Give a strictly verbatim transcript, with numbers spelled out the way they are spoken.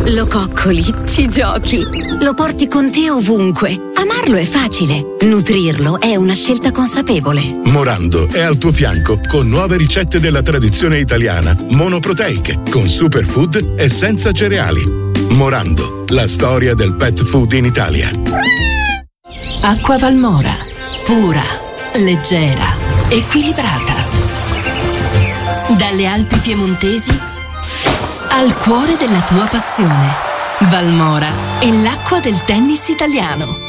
Lo coccoli, ci giochi, lo porti con te ovunque. Amarlo è facile, nutrirlo è una scelta consapevole. Morando è al tuo fianco con nuove ricette della tradizione italiana, monoproteiche, con superfood e senza cereali. Morando, la storia del pet food in Italia. Acqua Valmora, pura, leggera, equilibrata. Dalle Alpi piemontesi al cuore della tua passione. Valmora è l'acqua del tennis italiano.